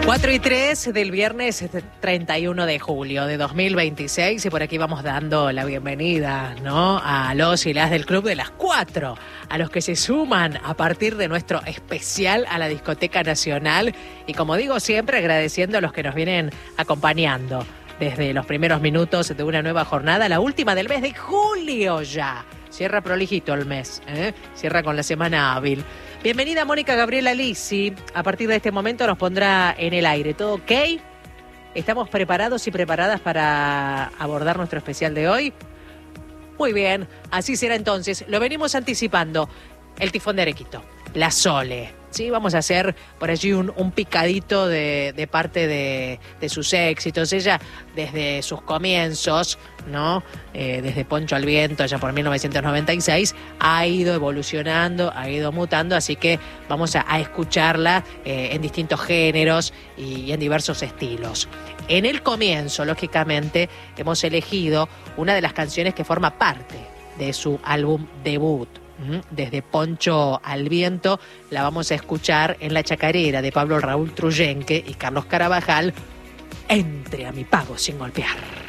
4:03 del viernes 31 de julio de 2026 y por aquí vamos dando la bienvenida, ¿no?, a los y las del Club de las 4, a los que se suman a partir de nuestro especial a la Discoteca Nacional y, como digo siempre, agradeciendo a los que nos vienen acompañando desde los primeros minutos de una nueva jornada, la última del mes de julio ya. Cierra prolijito el mes, cierra con la semana hábil. Bienvenida Mónica Gabriela Lisi. A partir de este momento nos pondrá en el aire. ¿Todo ok? ¿Estamos preparados y preparadas para abordar nuestro especial de hoy? Muy bien, así será entonces. Lo venimos anticipando. El tifón de Arequito, la Sole. Sí, vamos a hacer por allí un picadito de parte de sus éxitos. Ella, desde sus comienzos, ¿no?, desde Poncho al Viento, allá por 1996, ha ido evolucionando, ha ido mutando, así que vamos a escucharla en distintos géneros y en diversos estilos. En el comienzo, lógicamente, hemos elegido una de las canciones que forma parte de su álbum debut. Desde Poncho al Viento, la vamos a escuchar en La Chacarera de Pablo Raúl Truyenque y Carlos Carabajal, Entre a mi pago sin golpear.